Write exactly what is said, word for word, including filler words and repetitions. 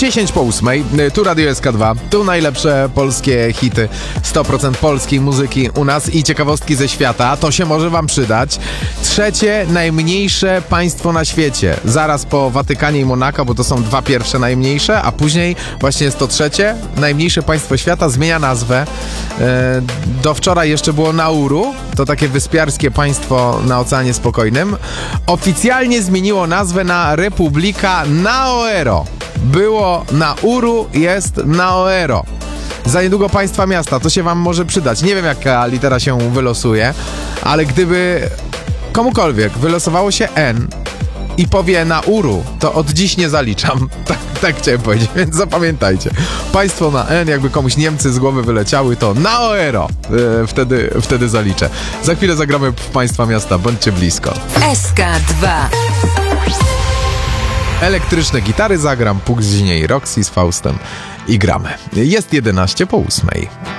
dziesięć po ósmej, tu Radio S K dwa, tu najlepsze polskie hity, sto procent polskiej muzyki u nas i ciekawostki ze świata, to się może wam przydać. Trzecie najmniejsze państwo na świecie, zaraz po Watykanie i Monako, bo to są dwa pierwsze najmniejsze, a później właśnie jest to trzecie najmniejsze państwo świata, zmienia nazwę. Do wczoraj jeszcze było Nauru, to takie wyspiarskie państwo na Oceanie Spokojnym. Oficjalnie zmieniło nazwę na Republika Naoero. Było Nauru, jest Naoero. Za niedługo państwa miasta, to się wam może przydać. Nie wiem, jaka litera się wylosuje, ale gdyby komukolwiek wylosowało się N i powie Nauru, to od dziś nie zaliczam. Tak, tak chciałem powiedzieć, więc zapamiętajcie. Państwo na N, jakby komuś Niemcy z głowy wyleciały, to Naoero. Yy, wtedy, wtedy zaliczę. Za chwilę zagramy w państwa miasta, bądźcie blisko. S K dwa. Elektryczne gitary zagram, później Roxy z Faustem i gramy. Jest jedenaście po ósmej.